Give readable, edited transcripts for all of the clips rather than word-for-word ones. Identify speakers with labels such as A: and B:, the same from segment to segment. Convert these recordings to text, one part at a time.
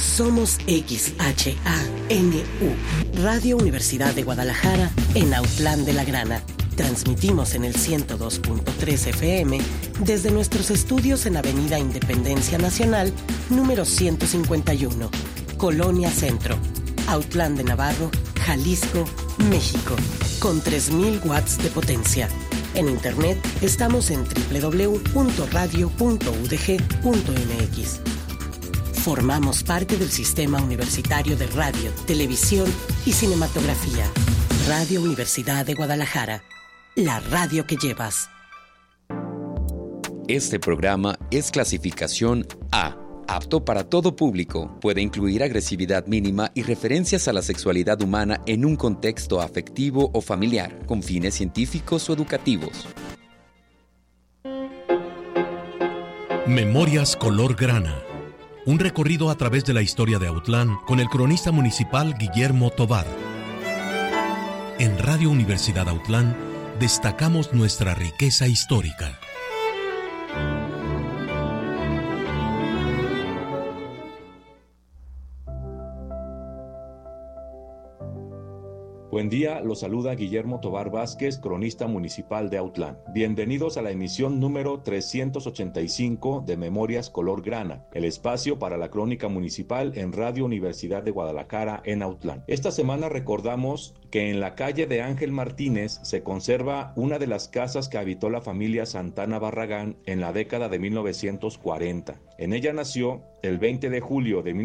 A: Somos XHANU, Radio Universidad de Guadalajara, en Autlán de la Grana. Transmitimos en el 102.3 FM desde nuestros estudios en Avenida Independencia Nacional, número 151, Colonia Centro, Autlán de Navarro, Jalisco, México, con 3,000 watts de potencia. En internet estamos en www.radio.udg.mx. Formamos parte del Sistema Universitario de Radio, Televisión y Cinematografía. Radio Universidad de Guadalajara, la radio que llevas.
B: Este programa es clasificación A, apto para todo público. Puede incluir agresividad mínima y referencias a la sexualidad humana en un contexto afectivo o familiar, con fines científicos o educativos.
C: Memorias color grana. Un recorrido a través de la historia de Autlán con el cronista municipal Guillermo Tovar. En Radio Universidad Autlán destacamos nuestra riqueza histórica.
D: Buen día, los saluda Guillermo Tovar Vázquez, cronista municipal de Autlán. Bienvenidos a la emisión número 385 de Memorias Color Grana, el espacio para la crónica municipal en Radio Universidad de Guadalajara en Autlán. Esta semana recordamos que en la calle de Ángel Martínez se conserva una de las casas que habitó la familia Santana Barragán en la década de 1940. En ella nació, el 20 de julio de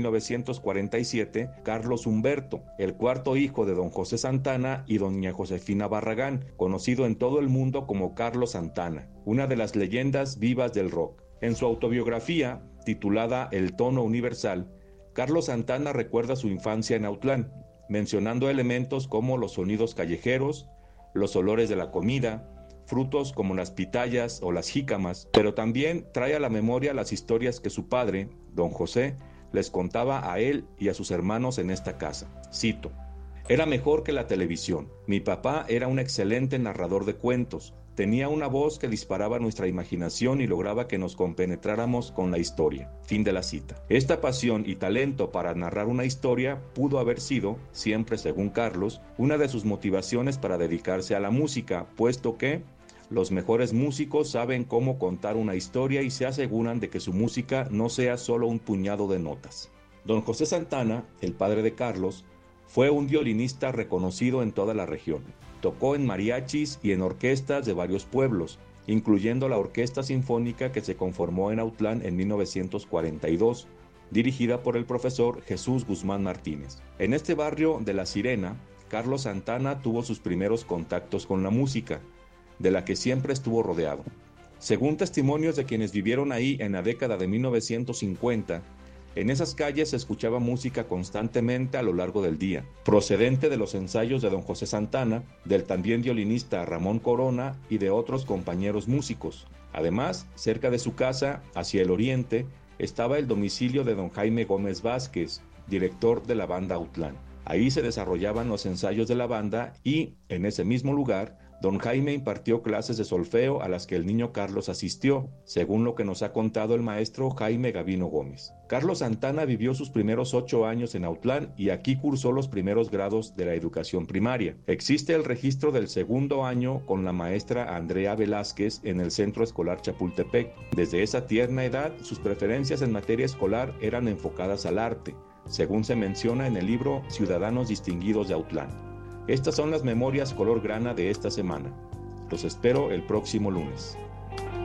D: 1947, Carlos Humberto, el cuarto hijo de don José Santana y doña Josefina Barragán, conocido en todo el mundo como Carlos Santana, una de las leyendas vivas del rock. En su autobiografía, titulada El tono universal, Carlos Santana recuerda su infancia en Autlán, mencionando elementos como los sonidos callejeros, los olores de la comida, frutos como las pitayas o las jícamas, pero también trae a la memoria las historias que su padre, don José, les contaba a él y a sus hermanos en esta casa. Cito: «Era mejor que la televisión. Mi papá era un excelente narrador de cuentos. Tenía una voz que disparaba nuestra imaginación y lograba que nos compenetráramos con la historia». Fin de la cita. Esta pasión y talento para narrar una historia pudo haber sido, siempre según Carlos, una de sus motivaciones para dedicarse a la música, puesto que los mejores músicos saben cómo contar una historia y se aseguran de que su música no sea solo un puñado de notas. Don José Santana, el padre de Carlos, fue un violinista reconocido en toda la región. Tocó en mariachis y en orquestas de varios pueblos, incluyendo la Orquesta Sinfónica que se conformó en Autlán en 1942, dirigida por el profesor Jesús Guzmán Martínez. En este barrio de La Sirena, Carlos Santana tuvo sus primeros contactos con la música, de la que siempre estuvo rodeado. Según testimonios de quienes vivieron ahí en la década de 1950, en esas calles se escuchaba música constantemente a lo largo del día, procedente de los ensayos de don José Santana, del también violinista Ramón Corona y de otros compañeros músicos. Además, cerca de su casa, hacia el oriente, estaba el domicilio de don Jaime Gómez Vázquez, director de la banda Autlán. Ahí se desarrollaban los ensayos de la banda y, en ese mismo lugar, don Jaime impartió clases de solfeo a las que el niño Carlos asistió, según lo que nos ha contado el maestro Jaime Gavino Gómez. Carlos Santana vivió sus primeros 8 años en Autlán y aquí cursó los primeros grados de la educación primaria. Existe el registro del segundo año con la maestra Andrea Velázquez en el Centro Escolar Chapultepec. Desde esa tierna edad, sus preferencias en materia escolar eran enfocadas al arte, según se menciona en el libro Ciudadanos Distinguidos de Autlán. Estas son las memorias color grana de esta semana. Los espero el próximo lunes.